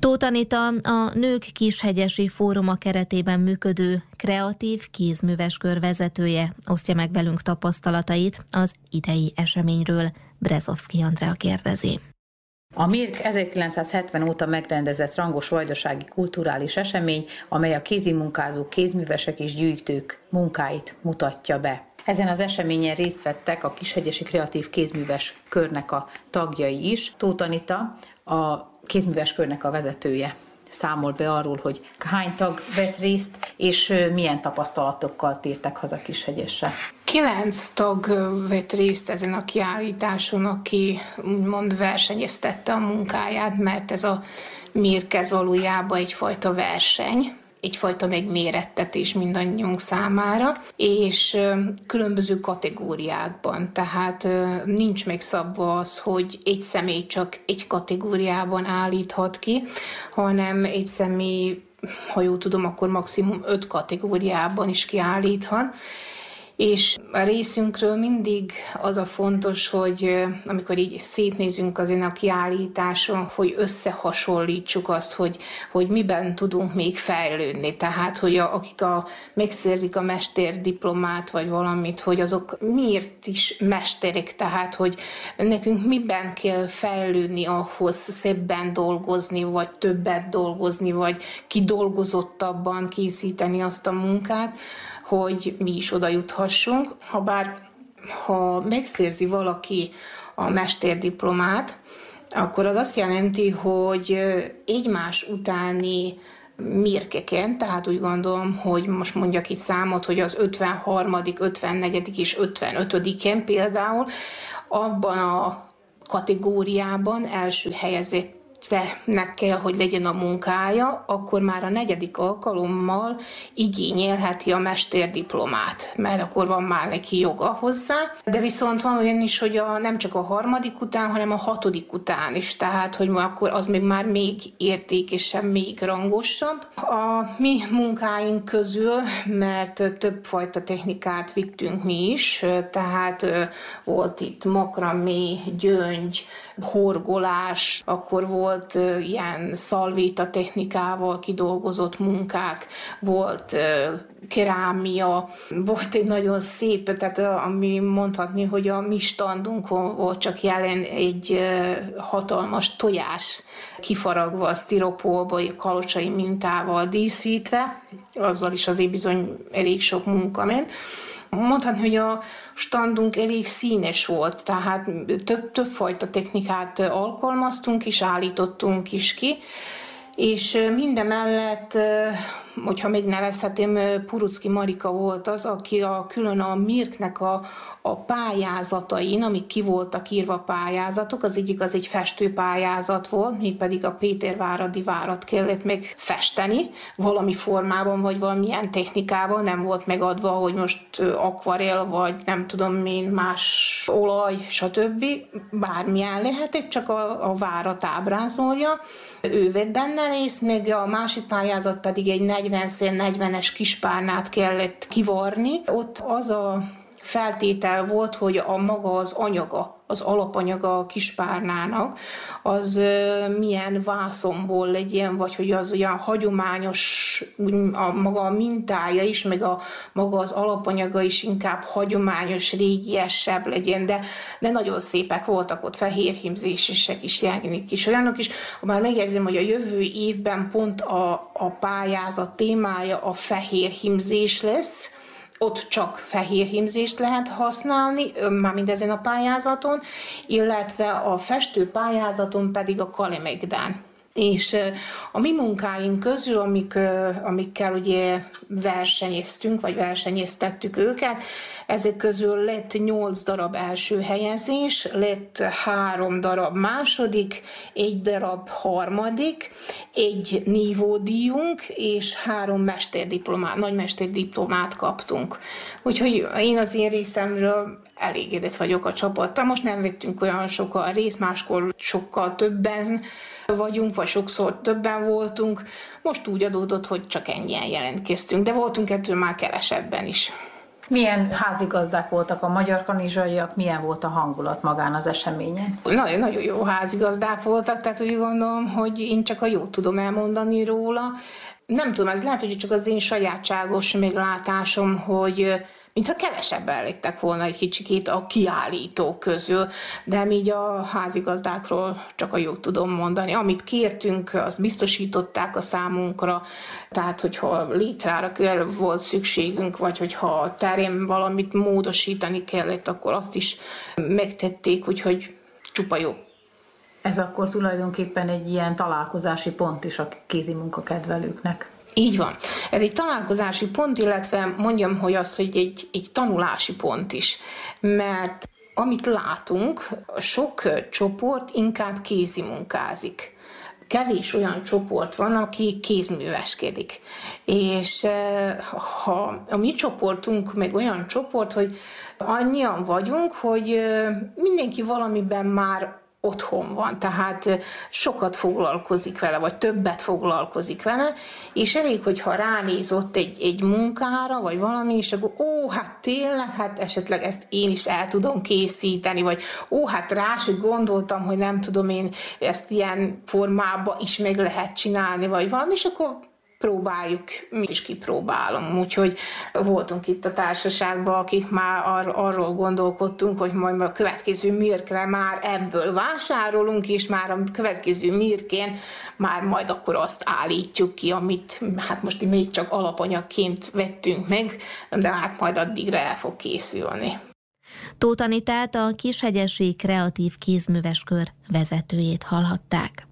Tóth Anita a Nők Kishegyesi Fóruma keretében működő kreatív kézműveskör vezetője osztja meg velünk tapasztalatait az idei eseményről. Brezovszky Andrea kérdezi. A MIRK 1970 óta megrendezett rangos vajdasági kulturális esemény, amely a kézimunkázók, kézművesek és gyűjtők munkáit mutatja be. Ezen az eseményen részt vettek a Kishegyesi Kreatív Kézműves Körnek a tagjai is. Tóth Anita, a kézműves körnek a vezetője, számol be arról, hogy hány tag vett részt, és milyen tapasztalatokkal tértek haza Kishegyesre. 9 tag vett részt ezen a kiállításon, aki úgymond versenyeztette a munkáját, mert ez a MIRK ez valójában egyfajta verseny, egyfajta megmérettetés mindannyiunk számára, és különböző kategóriákban. Tehát nincs megszabva az, hogy egy személy csak egy kategóriában állíthat ki, hanem egy személy, ha jól tudom, akkor maximum 5 kategóriában is kiállíthat. És a részünkről mindig az a fontos, hogy amikor így szétnézünk azon a kiállításon, hogy összehasonlítsuk azt, hogy miben tudunk még fejlődni. Tehát, hogy akik megszerzik a mesterdiplomát, vagy valamit, hogy azok miért is mesterek, tehát, hogy nekünk miben kell fejlődni ahhoz, szebben dolgozni, vagy többet dolgozni, vagy kidolgozottabban készíteni azt a munkát, hogy mi is oda juthassunk. Ha megszerzi valaki a mesterdiplomát, akkor az azt jelenti, hogy egymás utáni mirkeken, tehát úgy gondolom, hogy most mondjak itt számot, hogy az 53., 54. és 55-en például abban a kategóriában első helyezett nek kell, hogy legyen a munkája, akkor már a 4. alkalommal igényelheti a mesterdiplomát, mert akkor van már neki joga hozzá. De viszont van olyan is, hogy nem csak a 3. után, hanem a 6. után is, tehát hogy akkor az már még értékesebb, még rangosabb. A mi munkáink közül, mert többfajta technikát vittünk mi is, tehát volt itt makramé, gyöngy, horgolás, akkor volt ilyen szalvéta technikával kidolgozott munkák, volt kerámia, volt egy nagyon szép, tehát ami mondhatni, hogy a mi standunkon volt csak jelen egy hatalmas tojás, kifaragva a sztiropolba, kalocsai mintával díszítve, azzal is azért bizony elég sok munka ment. Mondhatni, hogy a standunk elég színes volt, tehát több fajta technikát alkalmaztunk és állítottunk is ki, és mindemellett, hogyha még nevezhetém, Purucki Marika volt az, aki külön a MIRK-nek a pályázatain, amik ki voltak írva pályázatok, az egyik az egy festőpályázat volt, mégpedig a Péterváradi várat kellett megfesteni valami formában, vagy valamilyen technikával, nem volt megadva, hogy most akvarell, vagy nem tudom én, más olaj, stb. Bármilyen lehetett, csak a várat ábrázolja. Ő vett benne részt, még a másik pályázat pedig egy 40x40-es kispárnát kellett kivarni. Ott az a feltétel volt, hogy maga az anyaga, az alapanyaga a kispárnának, az milyen vászonból legyen, vagy hogy az olyan hagyományos, maga a mintája is, meg maga az alapanyaga is inkább hagyományos, régiesebb legyen, de nagyon szépek voltak ott, fehérhímzésesek is, jelnik is olyanok is. Már megjegyzem, hogy a jövő évben pont a pályázat témája a fehérhímzés lesz, ott csak fehérhímzést lehet használni, már mindezen a pályázaton, illetve a festő pályázaton pedig a kalemegdán. És a mi munkáink közül, amikkel ugye versenyeztünk, vagy versenyeztettük őket, ezek közül lett 8 darab első helyezés, lett 3 darab második, 1 darab harmadik, 1 nívódíjunk, és 3 mesterdiplomát, nagymesterdiplomát kaptunk. Úgyhogy én az én részemről elégedett vagyok a csapattal. Most nem vettünk olyan sokan részt, máskor sokkal többen vagyunk, vagy sokszor többen voltunk. Most úgy adódott, hogy csak ennyien jelentkeztünk, de voltunk ettől már kevesebben is. Milyen házigazdák voltak a magyar kanizsaiak, milyen volt a hangulat magán az eseményen? Nagyon jó házigazdák voltak, tehát úgy gondolom, hogy én csak a jót tudom elmondani róla. Nem tudom, ez lehet, hogy csak az én sajátságos meglátásom, hogy mintha kevesebben lettek volna egy kicsikét a kiállítók közül, de így a házigazdákról csak a jót tudom mondani. Amit kértünk, azt biztosították a számunkra, tehát hogyha létrára volt szükségünk, vagy hogyha terén valamit módosítani kellett, akkor azt is megtették, úgyhogy csupa jó. Ez akkor tulajdonképpen egy ilyen találkozási pont is a kézimunkakedvelőknek. Így van. Ez egy találkozási pont, illetve mondjam, hogy az, hogy egy tanulási pont is. Mert amit látunk, sok csoport inkább kézimunkázik. Kevés olyan csoport van, aki kézműveskedik. És ha a mi csoportunk meg olyan csoport, hogy annyian vagyunk, hogy mindenki valamiben már otthon van, tehát sokat foglalkozik vele, vagy többet foglalkozik vele, és elég, hogyha ránézott egy munkára, vagy valami, és akkor hát tényleg, hát esetleg ezt én is el tudom készíteni, vagy hát rá sem gondoltam, hogy nem tudom én ezt ilyen formában is meg lehet csinálni, vagy valami, és akkor próbáljuk, mi is kipróbálom. Úgyhogy voltunk itt a társaságban, akik már arról gondolkodtunk, hogy majd a következő mirkre már ebből vásárolunk, és már a következő mirkén már majd akkor azt állítjuk ki, amit hát most még csak alapanyagként vettünk meg, de hát majd addigra el fog készülni. Tóth Anitát, a Kishegyesi Kreatív Kézműveskör vezetőjét hallhatták.